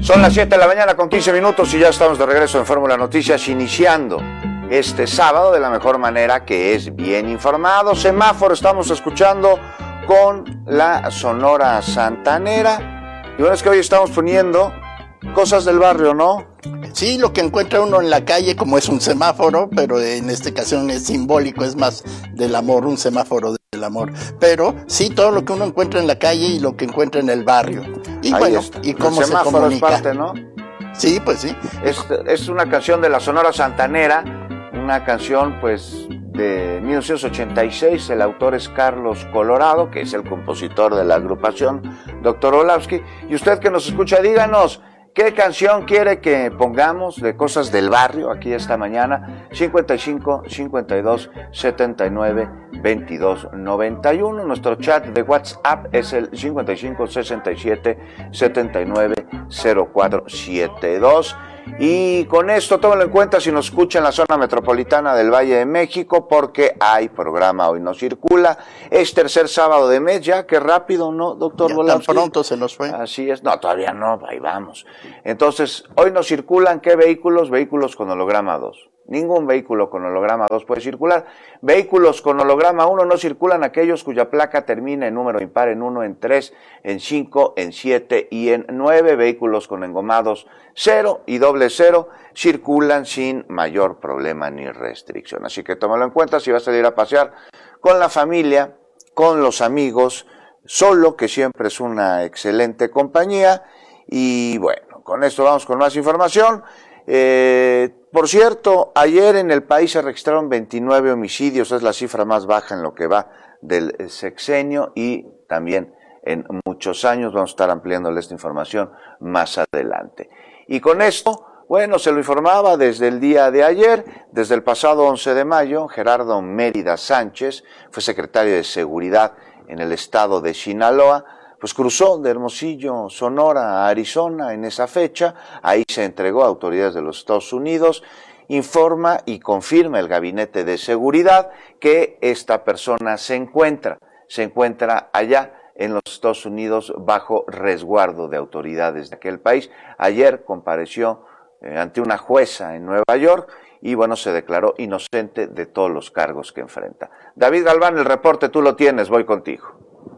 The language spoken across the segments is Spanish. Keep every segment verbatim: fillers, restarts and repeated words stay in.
Son las siete de la mañana con quince minutos y ya estamos de regreso en Fórmula Noticias, iniciando este sábado de la mejor manera, que es bien informado. Semáforo estamos escuchando con la Sonora Santanera. Y bueno, es que hoy estamos poniendo cosas del barrio, ¿no? Sí, lo que encuentra uno en la calle, como es un semáforo, pero en esta ocasión es simbólico, es más del amor, un semáforo del amor. Pero sí, todo lo que uno encuentra en la calle y lo que encuentra en el barrio. Y Ahí bueno, está. y cómo el se semáforo comunica. es parte, ¿no? Sí, pues sí. Es, es una canción de la Sonora Santanera, una canción pues de mil novecientos ochenta y seis. El autor es Carlos Colorado, que es el compositor de la agrupación Doctor Orlovsky. Y usted que nos escucha, díganos, ¿qué canción quiere que pongamos de cosas del barrio aquí esta mañana? cincuenta y cinco, cincuenta y dos, setenta y nueve, veintidós, noventa y uno. Nuestro chat de WhatsApp es el cincuenta y cinco, sesenta y siete, setenta y nueve, cero cuatro setenta y dos. Y con esto tómenlo en cuenta si nos escucha en la zona metropolitana del Valle de México, porque hay programa Hoy No Circula. Es tercer sábado de mes ya, qué rápido, ¿no, doctor Orlovsky? Tan pronto se nos fue. Así es, no, todavía no, ahí vamos. Entonces, hoy no circulan, ¿qué vehículos? Vehículos con holograma dos. Ningún vehículo con holograma dos puede circular. Vehículos con holograma uno no circulan aquellos cuya placa termina en número impar, en uno, en tres, en cinco, en siete y en nueve. Vehículos con engomados cero y doble cero circulan sin mayor problema ni restricción. Así que tómalo en cuenta si vas a salir a pasear con la familia, con los amigos, solo, que siempre es una excelente compañía. Y bueno, con esto vamos con más información. Eh, por cierto, ayer en el país se registraron veintinueve homicidios, es la cifra más baja en lo que va del sexenio y también en muchos años. Vamos a estar ampliándole esta información más adelante. Y con esto, bueno, se lo informaba desde el día de ayer, desde el pasado once de mayo, Gerardo Mérida Sánchez fue secretario de Seguridad en el estado de Sinaloa. Pues cruzó de Hermosillo, Sonora, a Arizona en esa fecha. Ahí se entregó a autoridades de los Estados Unidos. Informa y confirma el Gabinete de Seguridad que esta persona se encuentra, se encuentra allá en los Estados Unidos bajo resguardo de autoridades de aquel país. Ayer compareció eh, ante una jueza en Nueva York y bueno, se declaró inocente de todos los cargos que enfrenta. David Galván, el reporte tú lo tienes, voy contigo.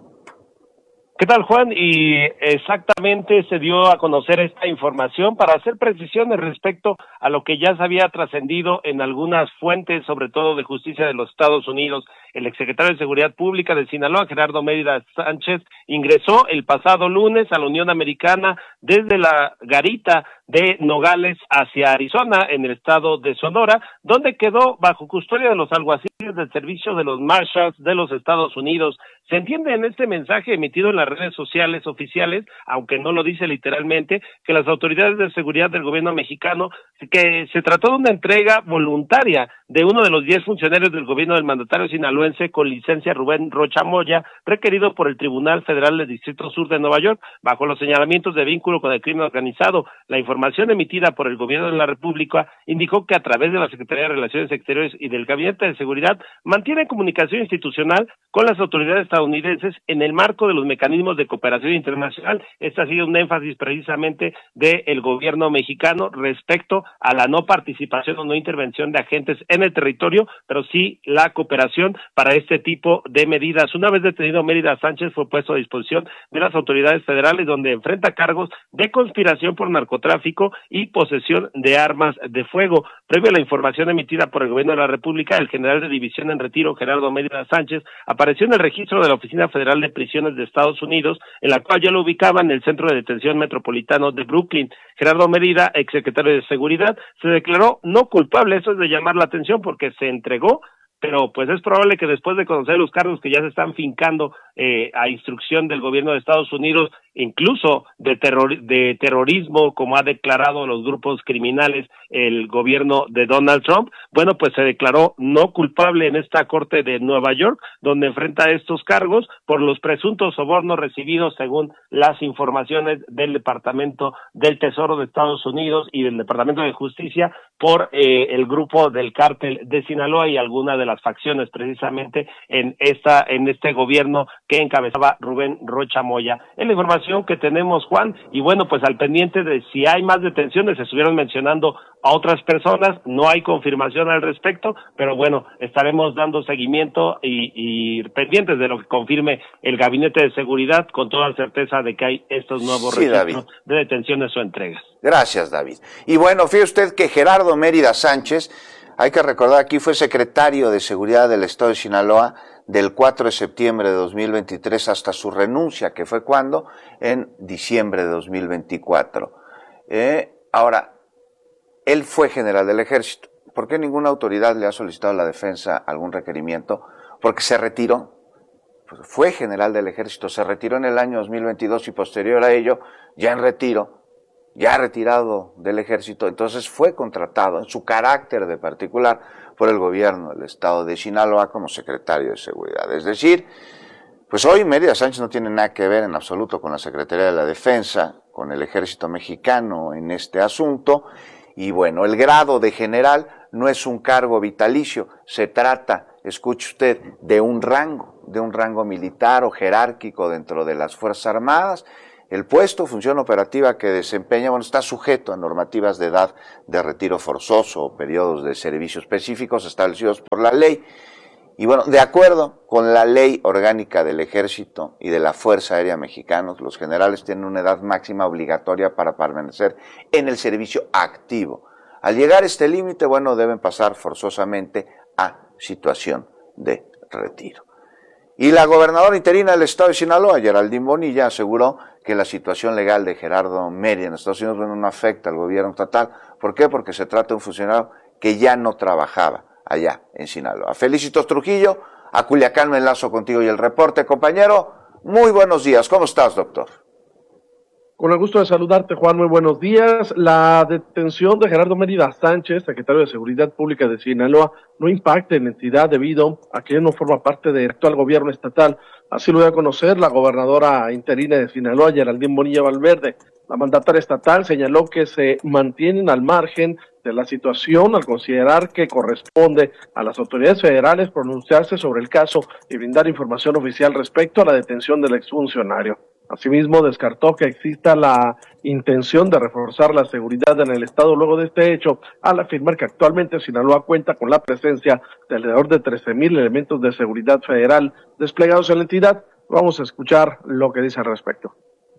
¿Qué tal, Juan? Y exactamente se dio a conocer esta información para hacer precisiones respecto a lo que ya se había trascendido en algunas fuentes, sobre todo de justicia de los Estados Unidos. El exsecretario de Seguridad Pública de Sinaloa, Gerardo Mérida Sánchez, ingresó el pasado lunes a la Unión Americana desde la garita de Nogales hacia Arizona, en el estado de Sonora, donde quedó bajo custodia de los alguaciles del servicio de los Marshals de los Estados Unidos. Se entiende en este mensaje emitido en las redes sociales oficiales, aunque no lo dice literalmente, que las autoridades de seguridad del gobierno mexicano, que se trató de una entrega voluntaria de uno de los diez funcionarios del gobierno del mandatario sinaloense con licencia, Rubén Rocha Moya, requerido por el Tribunal Federal del Distrito Sur de Nueva York, bajo los señalamientos de vínculo con el crimen organizado. La información emitida por el gobierno de la República indicó que a través de la Secretaría de Relaciones Exteriores y del Gabinete de Seguridad mantiene comunicación institucional con las autoridades estadounidenses en el marco de los mecanismos de cooperación internacional. Este ha sido un énfasis precisamente del gobierno mexicano respecto a la no participación o no intervención de agentes en el territorio, pero sí la cooperación para este tipo de medidas. Una vez detenido, Mérida Sánchez fue puesto a disposición de las autoridades federales, donde enfrenta cargos de conspiración por narcotráfico y posesión de armas de fuego. Previo a la información emitida por el gobierno de la República, el general de división en retiro, Gerardo Mérida Sánchez, apareció en el registro de la Oficina Federal de Prisiones de Estados Unidos, en la cual ya lo ubicaban en el Centro de Detención Metropolitano de Brooklyn. Gerardo Mérida, exsecretario de Seguridad, se declaró no culpable. Eso es de llamar la atención porque se entregó, pero pues es probable que después de conocer los cargos que ya se están fincando eh, a instrucción del gobierno de Estados Unidos, incluso de terror, de terrorismo, como ha declarado los grupos criminales el gobierno de Donald Trump, bueno, pues se declaró no culpable en esta corte de Nueva York, donde enfrenta estos cargos por los presuntos sobornos recibidos según las informaciones del Departamento del Tesoro de Estados Unidos y del Departamento de Justicia por eh, el grupo del cártel de Sinaloa y alguna de las facciones precisamente en esta en este gobierno que encabezaba Rubén Rocha Moya. Es la información que tenemos, Juan, y bueno, pues al pendiente de si hay más detenciones. Se estuvieron mencionando a otras personas, no hay confirmación al respecto, pero bueno, estaremos dando seguimiento y, y pendientes de lo que confirme el Gabinete de Seguridad, con toda certeza de que hay estos nuevos sí, registros David. de detenciones o entregas. Gracias, David. Y bueno, fíjese usted que Gerardo Mérida Sánchez, hay que recordar, aquí fue secretario de Seguridad del Estado de Sinaloa del cuatro de septiembre de dos mil veintitrés hasta su renuncia, que fue cuando, en diciembre de dos mil veinticuatro. Eh, ahora, él fue general del Ejército. ¿Por qué ninguna autoridad le ha solicitado a la defensa algún requerimiento? Porque se retiró. Pues fue general del Ejército, se retiró en el año dos mil veintidós y posterior a ello, ya en retiro, ya retirado del Ejército, entonces fue contratado en su carácter de particular por el gobierno del Estado de Sinaloa como secretario de Seguridad. Es decir, pues hoy Mérida Sánchez no tiene nada que ver en absoluto con la Secretaría de la Defensa, con el Ejército Mexicano en este asunto. Y bueno, el grado de general no es un cargo vitalicio, se trata, escuche usted, de un rango, de un rango militar o jerárquico dentro de las Fuerzas Armadas. El puesto, función operativa que desempeña, bueno, está sujeto a normativas de edad de retiro forzoso o periodos de servicio específicos establecidos por la ley. Y bueno, de acuerdo con la ley orgánica del Ejército y de la Fuerza Aérea Mexicanos, los generales tienen una edad máxima obligatoria para permanecer en el servicio activo. Al llegar a este límite, bueno, deben pasar forzosamente a situación de retiro. Y la gobernadora interina del Estado de Sinaloa, Geraldine Bonilla, aseguró que la situación legal de Gerardo Mérida en Estados Unidos bueno, no afecta al gobierno estatal. ¿Por qué? Porque se trata de un funcionario que ya no trabajaba allá en Sinaloa. Felicitos Trujillo, a Culiacán me enlazo contigo y el reporte. Compañero, muy buenos días. ¿Cómo estás, doctor? Con el gusto de saludarte, Juan, muy buenos días. La detención de Gerardo Mérida Sánchez, secretario de Seguridad Pública de Sinaloa, no impacta en la entidad debido a que él no forma parte del actual gobierno estatal. Así lo dio a conocer la gobernadora interina de Sinaloa, Geraldine Bonilla Valverde. La mandataria estatal señaló que se mantienen al margen de la situación al considerar que corresponde a las autoridades federales pronunciarse sobre el caso y brindar información oficial respecto a la detención del exfuncionario. Asimismo, descartó que exista la intención de reforzar la seguridad en el estado luego de este hecho, al afirmar que actualmente Sinaloa cuenta con la presencia de alrededor de trece mil elementos de seguridad federal desplegados en la entidad. Vamos a escuchar lo que dice al respecto.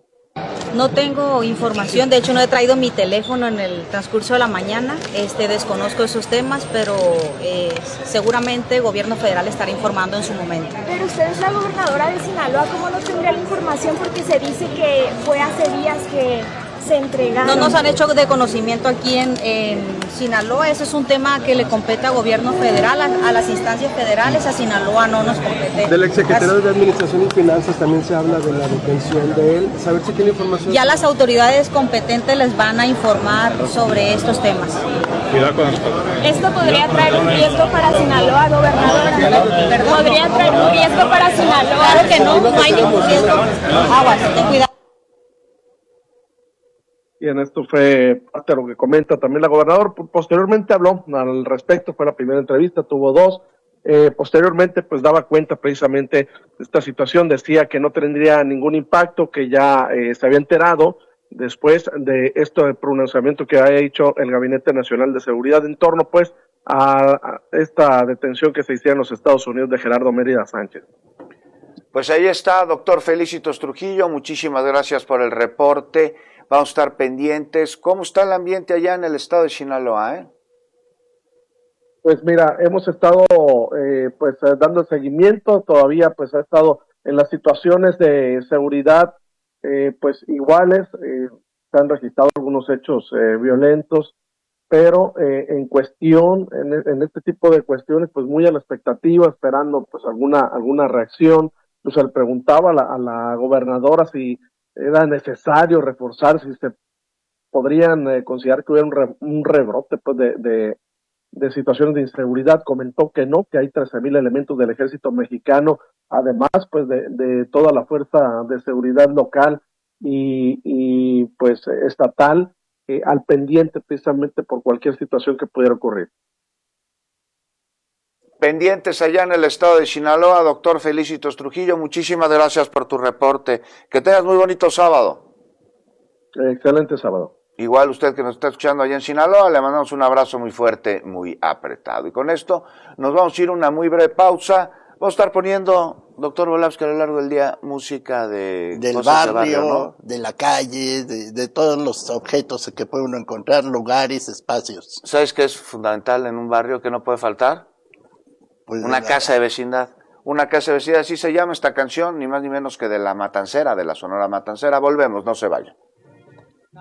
No tengo información, de hecho no he traído mi teléfono en el transcurso de la mañana, este, desconozco esos temas, pero eh, seguramente el gobierno federal estará informando en su momento. Pero usted es la gobernadora de Sinaloa, ¿cómo no tendría la información? Porque se dice que fue hace días que se entregaron. No nos han hecho de conocimiento aquí en, en Sinaloa, ese es un tema que le compete al gobierno federal, a, a las instancias federales, a Sinaloa no nos compete. Del exsecretario de Administración y Finanzas también se habla de la detención de él. ¿Saber si tiene información? Ya las autoridades competentes les van a informar sobre estos temas. ¿Esto podría traer un riesgo para Sinaloa, gobernadora? ¿Perdón? ¿Podría traer un riesgo para Sinaloa? Claro que no, no hay ningún riesgo. Aguas, ten cuidado. Y en esto fue parte de lo que comenta también la gobernadora. Posteriormente habló al respecto, fue la primera entrevista, tuvo dos. Eh, posteriormente, pues daba cuenta precisamente de esta situación, decía que no tendría ningún impacto, que ya eh, se había enterado después de este pronunciamiento que ha hecho el Gabinete Nacional de Seguridad en torno, pues, a, a esta detención que se hiciera en los Estados Unidos de Gerardo Mérida Sánchez. Pues ahí está, doctor Felicitos Trujillo, muchísimas gracias por el reporte. Vamos a estar pendientes. ¿Cómo está el ambiente allá en el estado de Sinaloa, eh? Pues mira, hemos estado eh, pues dando seguimiento, todavía pues ha estado en las situaciones de seguridad eh, pues iguales, eh, se han registrado algunos hechos eh, violentos, pero eh, en cuestión, en, en este tipo de cuestiones, pues muy a la expectativa, esperando pues alguna alguna reacción. Pues le preguntaba a la, a la gobernadora si era necesario reforzar, si se podrían eh, considerar que hubiera un, re, un rebrote pues de, de, de situaciones de inseguridad. Comentó que no, que hay trece mil elementos del ejército mexicano, además pues de, de toda la fuerza de seguridad local y, y pues estatal, eh, al pendiente precisamente por cualquier situación que pudiera ocurrir. pendientes allá en el estado de Sinaloa. Doctor Felicitos Trujillo, muchísimas gracias por tu reporte. Que tengas muy bonito sábado. Excelente sábado. Igual usted que nos está escuchando allá en Sinaloa, le mandamos un abrazo muy fuerte, muy apretado. Y con esto nos vamos a ir a una muy breve pausa. Vamos a estar poniendo, doctor Volapsky, a lo largo del día, música de del cosas barrio, de, barrio, ¿no? de la calle, de, de todos los objetos que puede uno encontrar, lugares, espacios. ¿Sabes qué es fundamental en un barrio que no puede faltar? Pues Una la, casa de vecindad. Una casa de vecindad, así se llama esta canción, ni más ni menos que de La Matancera, de la Sonora Matancera. Volvemos, no se vayan.